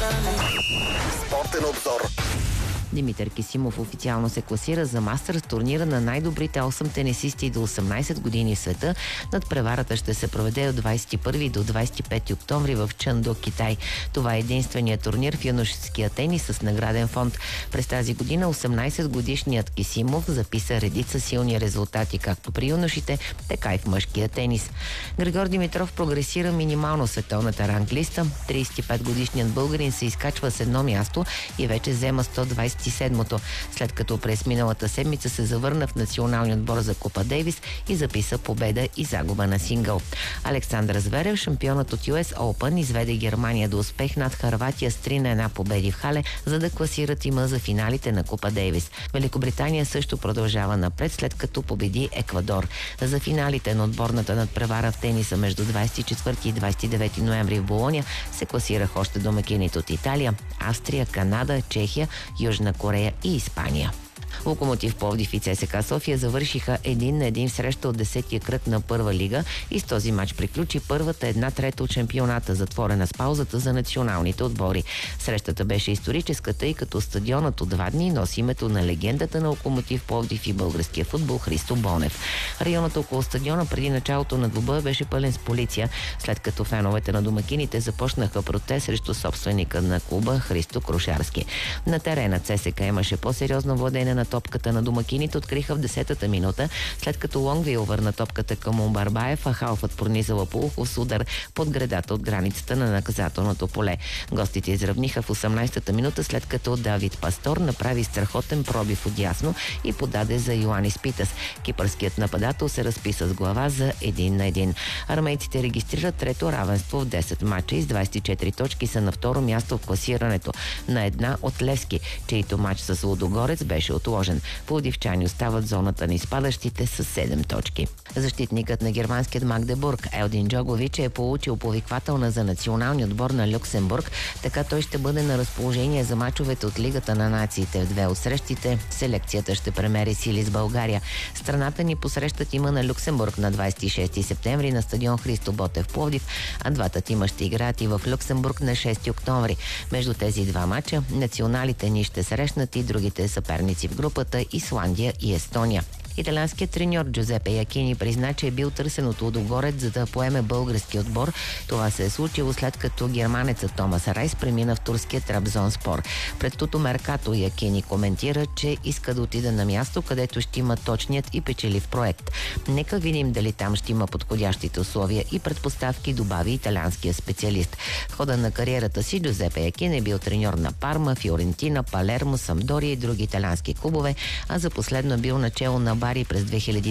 Спортен обзор. Димитър Кисимов официално се класира за Мастърс, турнира на най-добрите 8 тенисисти до 18 години в света. Надпреварата ще се проведе от 21 до 25 октомври в Чъндо, Китай. Това е единственият турнир в юношеския тенис с награден фонд. През тази година 18-годишният Кисимов записа редица силни резултати, както при юношите, така и в мъжкия тенис. Григор Димитров прогресира минимално световната ранглиста. 35-годишният българин се изкачва с едно място и вече взема 127-то, след като през миналата седмица се завърна в националния отбор за Купа Дейвис и записа победа и загуба на сингъл. Александър Зверев, шампионът от US Open, изведе Германия до успех над Хърватия с 3-1 победи в Хале, за да класира тима за финалите на Купа Дейвис. Великобритания също продължава напред, след като победи Еквадор. За финалите на отборната надпревара в тениса между 24 и 29 ноември в Болония се класирах още домакините от Италия, Австрия, Канада, Чехия, Южна Корея и Испания. Локомотив Пловдив и ЦСКА София завършиха 1-1 в среща от 10-я кръг на първа лига и с този матч приключи първата 1/3 от шампионата, затворена с паузата за националните отбори. Срещата беше историческа, тъй като стадионът от 2 дни носи името на легендата на Локомотив Пловдив и българския футбол Христо Бонев. Районът около стадиона преди началото на двубоя беше пълен с полиция, след като феновете на домакините започнаха протест срещу собственика на клуба Христо Крушарски. На терена ЦСКА имаше по-сериозно владение на топката на домакините, откриха в 10-та минута, след като Лонгвил върна топката към Умбарбаев, а халфът прониза Лапулхов с удар под гредата от границата на наказателното поле. Гостите изравниха в 18-та минута, след като Давид Пастор направи страхотен пробив отдясно и подаде за Йоанис Питас. Кипърският нападател се разписа с глава за 1-1. Армейците регистрират трето равенство в 10 мача и с 24 точки са на второ място в класирането, на една от Левски, чийто мач с Лудогорец беше отложен. Пловдивчани остават в зоната на изпадащите с 7 точки. Защитникът на германският Магдебург Елдин Джогович е получил повиквателна за националния отбор на Люксембург, така той ще бъде на разположение за мачовете от Лигата на нациите. В 2 от срещите селекцията ще премери сили с България. Страната ни посреща тима на Люксембург на 26 септември на стадион Христо Ботев Пловдив, а двата тима ще играят и в Люксембург на 6 октомври. Между тези два мача националите ни ще срещнат и другите съперници в групата Исландия и Естония. Италианският треньор Джузепе Якини призна, че е бил търсен от Лудогорец, за да поеме български отбор. Това се е случило след като германецът Томас Райс премина в турския Трабзонспор. Пред Туто Меркато Якини коментира, че иска да отида на място, където ще има точният и печелив проект. Нека видим дали там ще има подходящите условия и предпоставки, добави италианския специалист. В хода на кариерата си Джузепе Якини е бил треньор на Парма, Фиорентина, Палермо, Самдория и други италиански клубове, а за последно бил начело на Бари през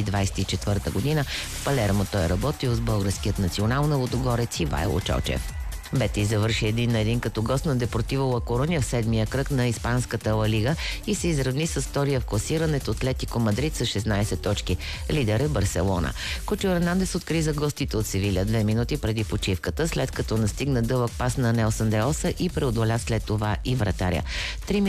2024 година. В Палермо той е работил с българският национал на Лудогорец Ивайло Чочев. Бетис завърши 1-1 като гост на Депортиво Ла Коруня в 7-я кръг на испанската Ла Лига и се изравни с втория в класирането Атлетико Мадрид с 16 точки. Лидер е Барселона. Кучо Ернандес откри за гостите от Севиля 2 минути преди почивката, след като настигна дълъг пас на Нелсън де Оса и преодоля след това и вратаря.